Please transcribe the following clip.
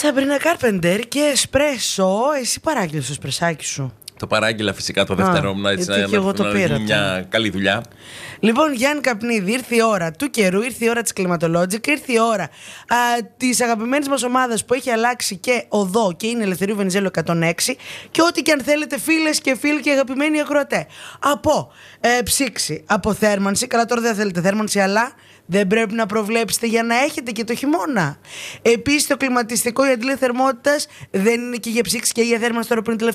Σαμπρίνα Κάρπεντερ και εσπρέσο. Εσύ παράγγειλες το εσπρεσάκι σου? Το παράγγειλα φυσικά το δευτερόμουν, έτσι να γίνει μια καλή δουλειά. Λοιπόν, Γιάννη Καπνίδη, ήρθε η ώρα του καιρού, ήρθε η ώρα της κλιματολόγικας, ήρθε η ώρα της αγαπημένης μας ομάδας που έχει αλλάξει και οδό και είναι Ελευθερίου Βενιζέλου 106 και ό,τι και αν θέλετε φίλες και φίλοι και αγαπημένοι ακροατές. Από ψήξη, από θέρμανση, καλά τώρα δεν θέλετε θέρμανση, αλλά δεν πρέπει να προβλέψετε για να έχετε και το χειμώνα. Επίσης το κλιματιστικό, η αντλία θερμότητας δεν είναι και για ψήξη και για θέρμανση τώρα που είναι